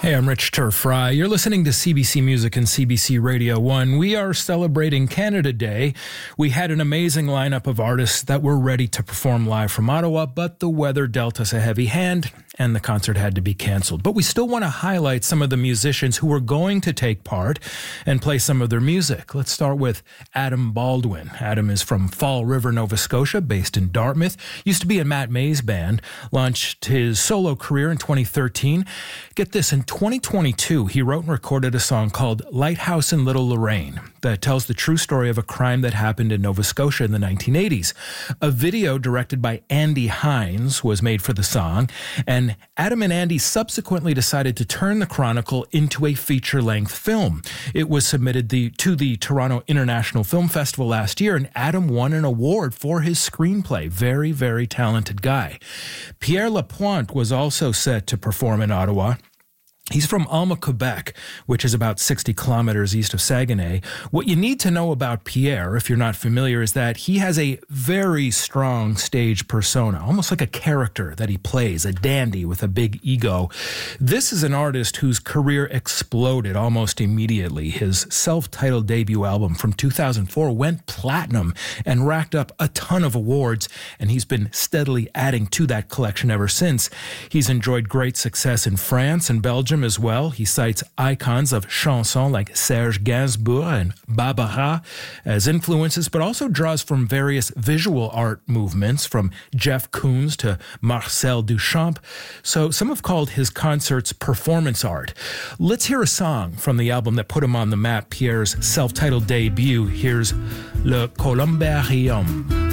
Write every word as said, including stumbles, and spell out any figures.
Hey, I'm Rich Turf Fry. You're listening to C B C Music and C B C Radio one. We are celebrating Canada Day. We had an amazing lineup of artists that were ready to perform live from Ottawa, but the weather dealt us a heavy hand and the concert had to be canceled. But we still want to highlight some of the musicians who were going to take part and play some of their music. Let's start with Adam Baldwin. Adam is from Fall River, Nova Scotia, based in Dartmouth. Used to be in Matt May's band. Launched his solo career in twenty thirteen. Get this, in twenty twenty-two, he wrote and recorded a song called Lighthouse in Little Lorraine that tells the true story of a crime that happened in Nova Scotia in the nineteen eighties. A video directed by Andy Hines was made for the song, and Adam and Andy subsequently decided to turn the chronicle into a feature-length film. It was submitted the, to the Toronto International Film Festival last year, and Adam won an award for his screenplay. Very, very talented guy. Pierre Lapointe was also set to perform in Ottawa. He's from Alma, Quebec, which is about sixty kilometers east of Saguenay. What you need to know about Pierre, if you're not familiar, is that he has a very strong stage persona, almost like a character that he plays, a dandy with a big ego. This is an artist whose career exploded almost immediately. His self-titled debut album from two thousand four went platinum and racked up a ton of awards, and he's been steadily adding to that collection ever since. He's enjoyed great success in France and Belgium as well. He cites icons of chansons like Serge Gainsbourg and Barbara as influences, but also draws from various visual art movements, from Jeff Koons to Marcel Duchamp. So some have called his concerts performance art. Let's hear a song from the album that put him on the map, Pierre's self-titled debut. Here's Le Columbarium.